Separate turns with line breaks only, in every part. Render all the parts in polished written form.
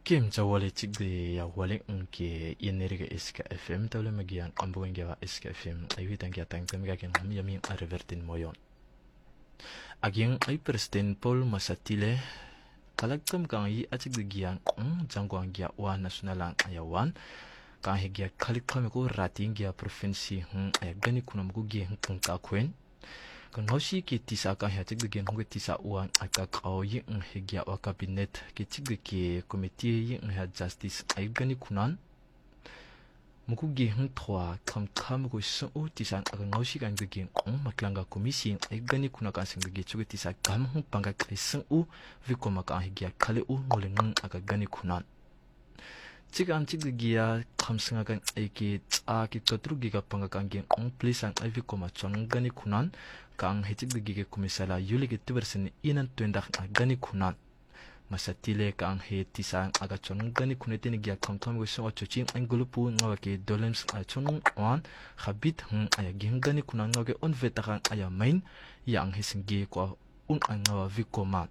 Kim Jawali Chigdi ya wale unke yeneriga iska FM tawle magian ambuengewa iska FM ayuitan kia tangtem gakin yami arevertin moyon. Aging ay president Paul Masatile kalagtam kang yi achigdi gian jangwang gia wa nasionalang ayawan kang higia kalikame ko rating gia provinsi ayagani kunamgu gi kungka kwen. Kan hoshi ki tisa kan ha chigde gen hongwe tisa uan aka kao yi higia wa kabinet ki chigde ki komite yi ha justice ay gani kunan muku gi thwa kam go so tisa aka hoshi kan de gen maklanga komisi ay gani kuna kan sing de chuge tisa kam panga krisen vi koma kan higia kale ngoleng aka gani kunan Chigan Chigia Kamsingagan Ake Aki Totrugiga Pangakangi Please and Ivy Koma Chongani Kunan Kang Hitig the Giga Kumisala Yulig Tiverson in and Twendak Gani Kunan Masatile Kang He Tisan Agachon Gani Kunetinigia Kamtam with so Chochin and Gulupu Nawake Dolems Achon one Habit Ayagin Gani Kunan Noge on Vetaran Aya Main Yang Hisingi Kwa Anawa Vikoma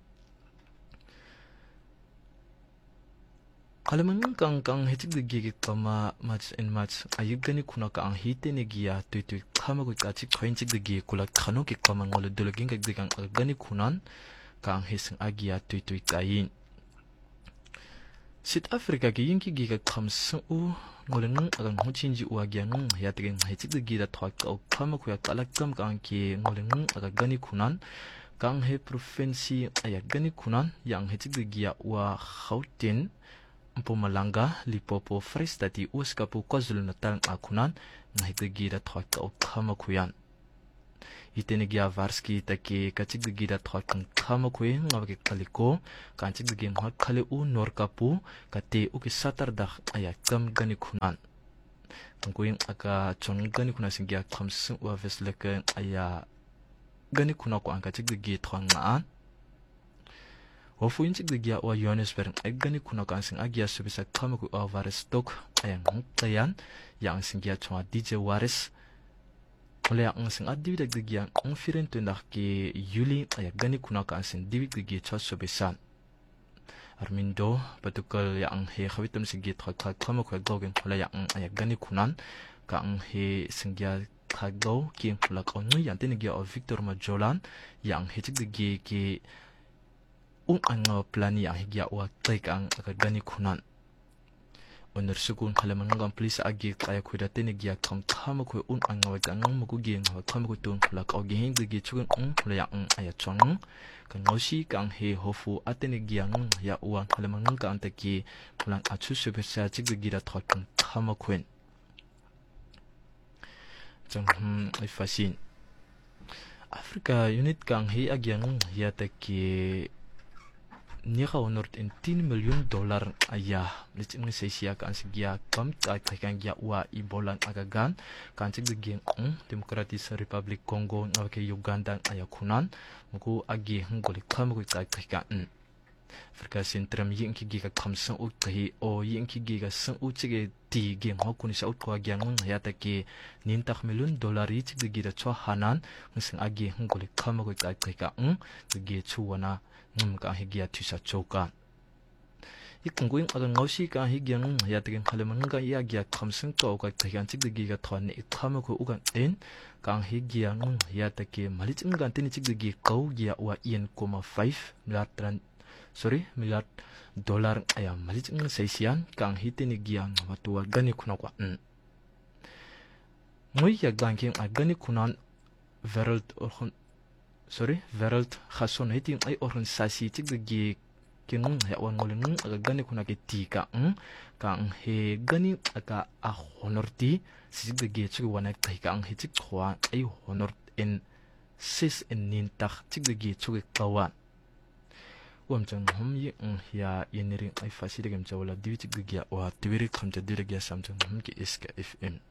Kalaman kang hitig the gig kama match and match ayugani kuna kang hite negia to kamago kachi coinchig the gig kula kanoki kama ngolo dologing gigan agani kunan kang hising agia to kain South Africa ki yinki giga kamsu ngoleng agang hochinji uagian yatigin hitig the gida thwa kamago kalakam kang ki ngoleng agani kunan kang he provinsi ayagani kunan yang hitig the gia wa Gauteng Mpumalanga, Limpopo, Freistati, Uskapu, KwaZulu-Natal akunan ngahigida thwaka ukamakuyan. Itenegia varski take kachigida thwaka kamakwe ngawake kaliko kanchigin hakale norkapu kate ukisatardah ayakam gani kunan. Tungkuin aka chon gani kuna singia kamsu wa vesleke aya gani kuna ko ankachigida thwanga Wafu inchik the gia wa Johannesburg agani kuna kansing agia subisa kamaku avares tok ayang tayan yang singia chwa DJ Waris ole yang sing adiwi the gia firen tundak ki Yuli ayagani kuna kansing diwi the gia chwa subisa Armindo patukal yang he khawitam singia thakha kamaku gogen ole yang ayagani kunan kang he singia khagau ki khula kaunu yang tenigia of Victor Majolan yang hechik the gia ki anga plani yang higia wa taikang agani kunan Onur sukun halaman ngam please agi kaya kuda tenigia kam ko anga wa gang mugu gi ngawa ko tun la ka gi gi chukun la yang aya chong kan ngosi kang he hofu atenigia ya uang halaman ngam antaki pulang achu subesa chig gi da thakang khamakwen chang ifasin Afrika unit kang he agiang ya taki Nika onort in $10 million ayah licin sesia kan segia kam kan gia wa ibolan agagan kan cig geng Democratic Republic Congo ngake Uganda ayakunan muku agi ngoli kam ko kan Afrika Centrum yin ki giga kamsan u tahi o yin ki giga san u chige ti geng hokuni sa ut ko agiang ya take $90 million yi cig giga chwa hanan nging agi ngoli kam ko kan gi chuwana ka higia tusa choka ikunguin agang ngausi ka higiang ya tegen halaman ga ya gia kamsung to ka tagan chig de giga thone ikhama ko ugan en ka higiang ya take maliching gan tin chig de gi kau gia wa 1.5 milliard dollar aya maliching seisian ka hitini giang watua gani kuna kwa ngoi ya gangking agani kunan Vereld Khason hiting ay organisasi chig gi kinung ya wan ngoleng aga gani kuna ke tika kang he gani aga a honorti sig gi chig wana kai kang he chig khwa ay honor in sis in nin tak chig gi chug kawan wam chang hum yi ya yenering ay fasidi gam chawla diwi chig gi wa tiwiri khamta dirga samchang hum ki iska FM